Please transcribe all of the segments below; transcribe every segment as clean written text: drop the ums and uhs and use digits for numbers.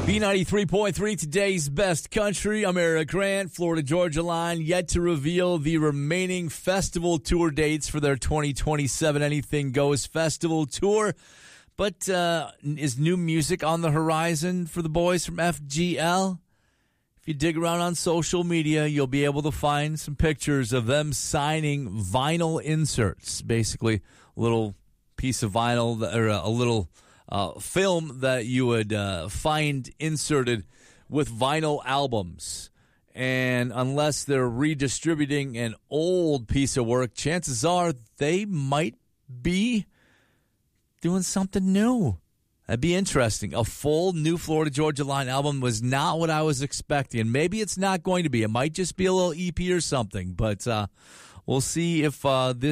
B93.3, today's best country. I'm Eric Grant. Florida Georgia Line yet to reveal the remaining festival tour dates for their 2027 Anything Goes Festival Tour. But is new music on the horizon for the boys from FGL? If you dig around on social media, you'll be able to find some pictures of them signing vinyl inserts. Basically, a little piece of vinyl or a little film that you would find inserted with vinyl albums. And unless they're redistributing an old piece of work, chances are they might be doing something new. That'd be interesting. A full new Florida Georgia Line album was not what I was expecting. Maybe it's not going to be. It might just be a little EP or something. But we'll see if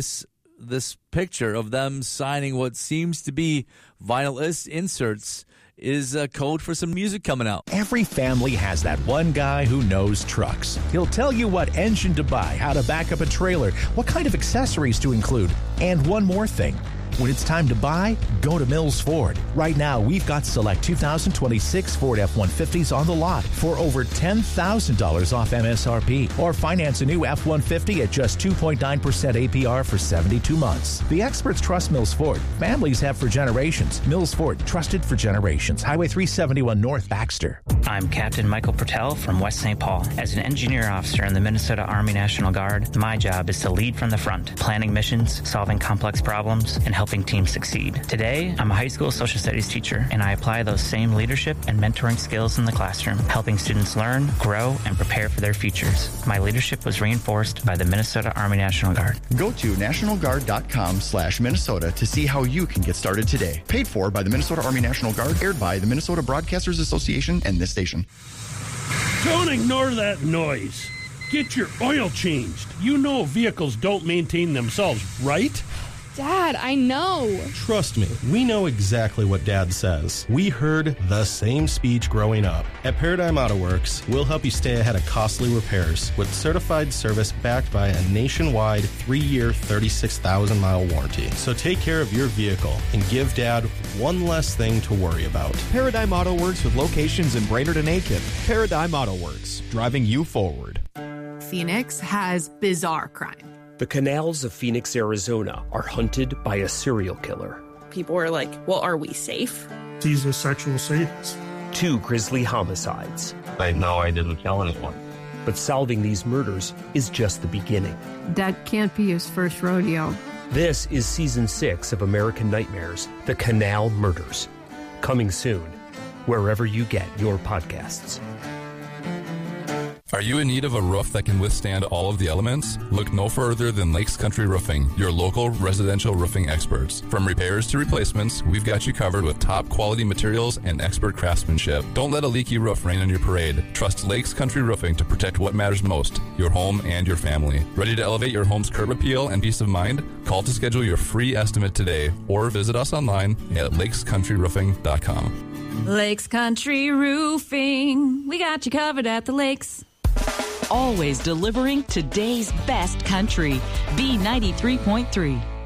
this picture of them signing what seems to be vinyl inserts is a code for some music coming out. Every family has that one guy who knows trucks. He'll tell you what engine to buy, how to back up a trailer, what kind of accessories to include, and one more thing. When it's time to buy, go to Mills Ford. Right now, we've got select 2026 Ford F-150s on the lot for over $10,000 off MSRP. Or finance a new F-150 at just 2.9% APR for 72 months. The experts trust Mills Ford. Families have for generations. Mills Ford, trusted for generations. Highway 371 North, Baxter. I'm Captain Michael Pertell from West St. Paul. As an engineer officer in the Minnesota Army National Guard, my job is to lead from the front, planning missions, solving complex problems, and helping teams succeed. Today, I'm a high school social studies teacher, and I apply those same leadership and mentoring skills in the classroom, helping students learn, grow, and prepare for their futures. My leadership was reinforced by the Minnesota Army National Guard. Go to nationalguard.com/Minnesota to see how you can get started today. Paid for by the Minnesota Army National Guard, aired by the Minnesota Broadcasters Association and this station. Don't ignore that noise. Get your oil changed. You know vehicles don't maintain themselves, right? Dad, I know. Trust me, we know exactly what Dad says. We heard the same speech growing up. At Paradigm Auto Works, we'll help you stay ahead of costly repairs with certified service backed by a nationwide 3-year, 36,000-mile warranty. So take care of your vehicle and give Dad one less thing to worry about. Paradigm Auto Works with locations in Brainerd and Aiken. Paradigm Auto Works, driving you forward. Phoenix has bizarre crime. The canals of Phoenix, Arizona are hunted by a serial killer. People were like, well, are we safe? He's a sexual sadist. 2 grisly homicides. I know I didn't kill anyone. But solving these murders is just the beginning. That can't be his first rodeo. This is Season 6 of American Nightmares, The Canal Murders. Coming soon, wherever you get your podcasts. Are you in need of a roof that can withstand all of the elements? Look no further than Lakes Country Roofing, your local residential roofing experts. From repairs to replacements, we've got you covered with top quality materials and expert craftsmanship. Don't let a leaky roof rain on your parade. Trust Lakes Country Roofing to protect what matters most, your home and your family. Ready to elevate your home's curb appeal and peace of mind? Call to schedule your free estimate today or visit us online at lakescountryroofing.com. Lakes Country Roofing. We got you covered at the lakes. Always delivering today's best country. B93.3.